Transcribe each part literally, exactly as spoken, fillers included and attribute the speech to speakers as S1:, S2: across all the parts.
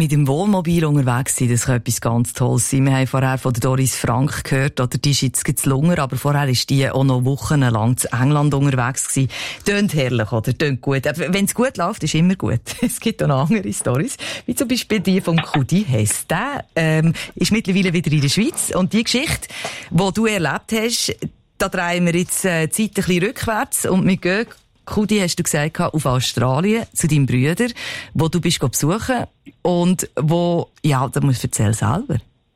S1: Mit dem Wohnmobil unterwegs sein, das kann etwas ganz Tolles sein. Wir haben vorher von der Doris Frank gehört, oder die ist jetzt zu Lunger, aber vorher ist die auch noch wochenlang zu England unterwegs gewesen. Tönt herrlich, oder? Tönt gut. Wenn es gut läuft, ist immer gut. Es gibt auch noch andere Storys, wie zum Beispiel die vom Kudi Hess. Der ähm, ist mittlerweile wieder in der Schweiz und die Geschichte, die du erlebt hast, da drehen wir jetzt äh, die Zeit ein bisschen rückwärts und wir gehen, Kudi, hast du gesagt, auf Australien, zu deinem Bruder, wo du bist besuchen und wo, ja, da musst du erzählen selber.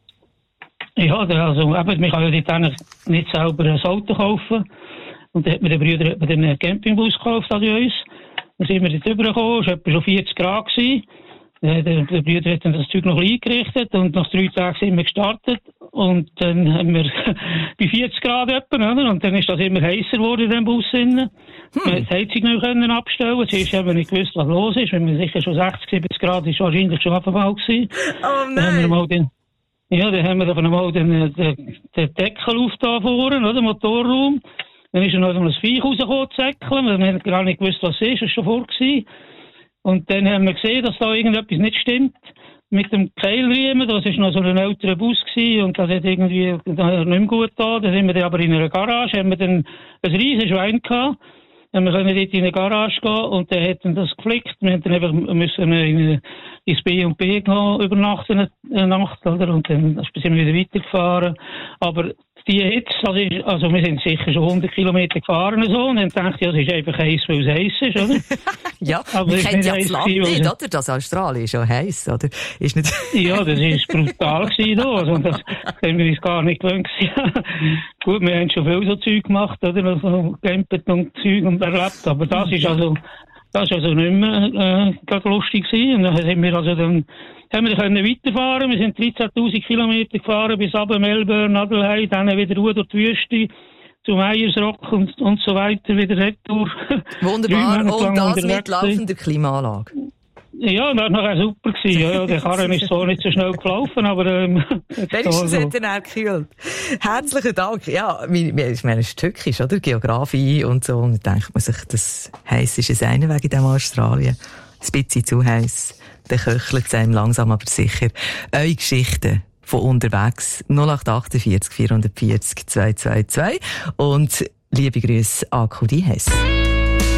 S2: Ja, also, eben, man kann ja dort nicht selber ein Auto kaufen. Und dann hat mir der Bruder einen Campingbus gekauft an uns. Dann sind wir dort rübergekommen, es war etwa schon vierzig Grad gewesen. Der, der, der Bruder hat dann das Zeug noch eingerichtet und nach drei Tagen sind wir gestartet und dann haben wir bei vierzig Grad etwa, oder? Und dann ist das immer heißer geworden in dem Bus innen. Hm. Wir haben die Heizung noch können abstellen. Zuerst haben wir nicht gewusst, was los ist. Wenn wir sicher schon sechzig, siebzig Grad ist wahrscheinlich schon abgebaut gewesen.
S1: Oh nein!
S2: Dann haben wir mal den, ja, dann haben wir auf einmal den, den, den Deckel aufgetan vorne, oder? Motorraum. Dann ist er noch ein Viech rausgekommen zu säckeln. Wir haben gar nicht gewusst, was es ist. Das war schon vor gewesen. Und dann haben wir gesehen, dass da irgendetwas nicht stimmt. Mit dem Keilriemen, das war noch so ein älterer Bus gewesen, und das hat irgendwie nicht mehr gut da. Dann sind wir dann aber in einer Garage, haben wir dann ein riesiges Schwein gehabt. Dann können wir dort in eine Garage gehen und der hat dann das geflickt. Wir haben dann einfach müssen in, ins B und B gehen, übernachten eine Nacht, oder? Und dann sind wir wieder weitergefahren. Aber die Hitze, also, also wir sind sicher schon hundert Kilometer gefahren und so, und dann dachte ich, ja, es ist einfach heiß, weil es heiß ist, oder?
S1: Ja, aber man kennt ja das Land nicht, oder? Das Australien ist schon heiß, oder? Ist nicht
S2: ja, das war brutal gewesen da, also, das haben wir uns gar nicht gewöhnt. Gut, wir haben schon viel so Zeug gemacht, oder? Also, gecampt und Zeug und erlebt, aber das ist also, das ist also nicht mehr, äh, lustig gewesen. Und dann haben wir also dann, haben wir können weiterfahren. Wir sind dreizehntausend Kilometer gefahren bis ab Melbourne, Adelheid, dann wieder Ruhe durch die Wüste, zum Eiersrock und, und so weiter, wieder retour.
S1: Wunderbar. Und das mit laufender Klimaanlage.
S2: Ja, das war nachher super gewesen. Ja, der Karren ist so nicht so schnell gelaufen, aber, ähm,
S1: wenigstens so. Hat er auch gekühlt. Herzlichen Dank. Ja, ich meine, es ist tückisch, oder? Geografie und so. Und dann denkt man sich, das heiß ist es eine wegen dem Australien. Ein bisschen zu heiß. Dann köchelt es einem langsam, aber sicher. Eure Geschichten von unterwegs. null acht achtundvierzig vierhundertvierzig zweihundertzweiundzwanzig. Und liebe Grüße an Kudi Hess.